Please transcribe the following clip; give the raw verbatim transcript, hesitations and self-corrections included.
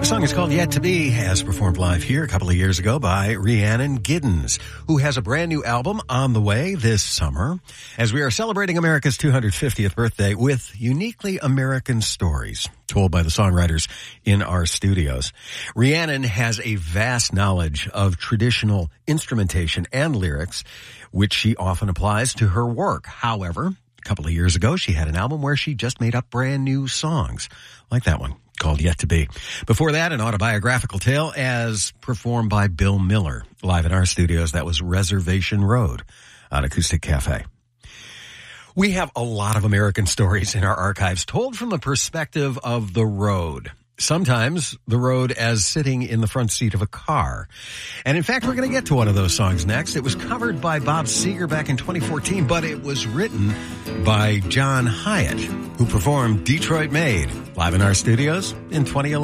The song is called Yet to Be, as performed live here a couple of years ago by Rhiannon Giddens, who has a brand new album on the way this summer, as we are celebrating America's two hundred fiftieth birthday with uniquely American stories told by the songwriters in our studios. Rhiannon has a vast knowledge of traditional instrumentation and lyrics, which she often applies to her work. However, a couple of years ago, she had an album where she just made up brand new songs, like that one, called Yet to Be. Before that, an autobiographical tale as performed by Bill Miller, live in our studios. That was Reservation Road on Acoustic Cafe. We have a lot of American stories in our archives told from the perspective of the road. Sometimes the road as sitting in the front seat of a car. And in fact, we're going to get to one of those songs next. It was covered by Bob Seger back in twenty fourteen, but it was written by John Hyatt, who performed Detroit Made live in our studios in twenty eleven.